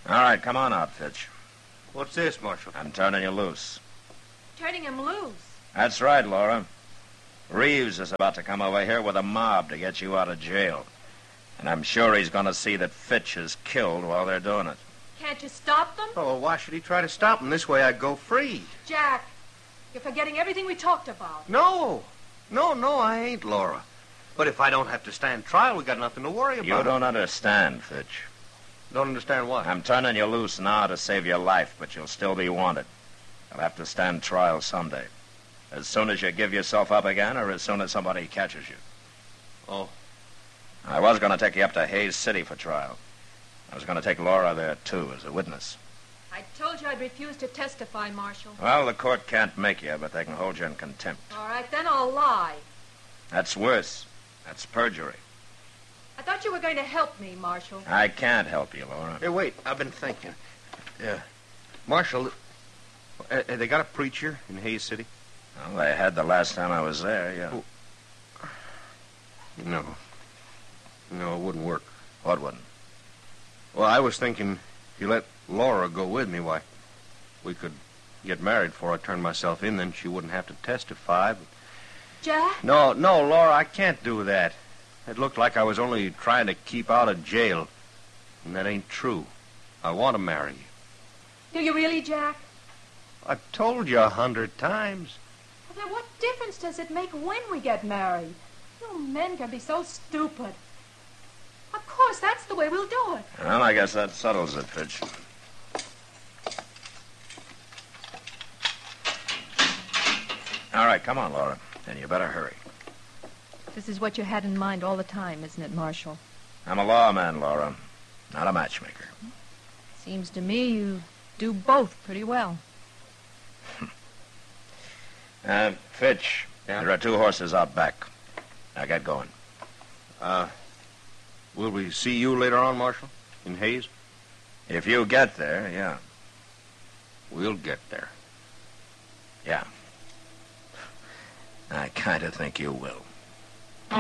All right, come on out, Fitch. What's this, Marshal? I'm turning you loose. Turning him loose? That's right, Laura. Reeves is about to come over here with a mob to get you out of jail. And I'm sure he's going to see that Fitch is killed while they're doing it. Can't you stop them? Oh, well, why should he try to stop him? This way I'd go free. Jack, you're forgetting everything we talked about. No, I ain't, Laura. But if I don't have to stand trial, we got nothing to worry about. You don't understand, Fitch. Don't understand what? I'm turning you loose now to save your life, but you'll still be wanted. You'll have to stand trial someday. As soon as you give yourself up again, or as soon as somebody catches you. Oh. I was going to take you up to Hayes City for trial. I was going to take Laura there, too, as a witness. I told you I'd refuse to testify, Marshal. Well, the court can't make you, but they can hold you in contempt. All right, then I'll lie. That's worse. That's perjury. I thought you were going to help me, Marshal. I can't help you, Laura. Hey, wait. I've been thinking. Marshal, they got a preacher in Hayes City? Well, they had the last time I was there, yeah. Oh. No, it wouldn't work. What wouldn't? Well, I was thinking if you let Laura go with me, why, we could get married before I turned myself in, then she wouldn't have to testify. But... Jack? No, Laura, I can't do that. It looked like I was only trying to keep out of jail. And that ain't true. I want to marry you. Do you really, Jack? I've told you 100 times. Well, then what difference does it make when we get married? You men can be so stupid. Of course, that's the way we'll do it. Well, I guess that settles it, Fitch. All right, come on, Laura. And you better hurry. This is what you had in mind all the time, isn't it, Marshal? I'm a lawman, Laura, not a matchmaker. Seems to me you do both pretty well. Fitch, Yeah? there are 2 horses out back. Now get going. Will we see you later on, Marshal? In Hayes? If you get there, yeah. We'll get there. Yeah. I kind of think you will.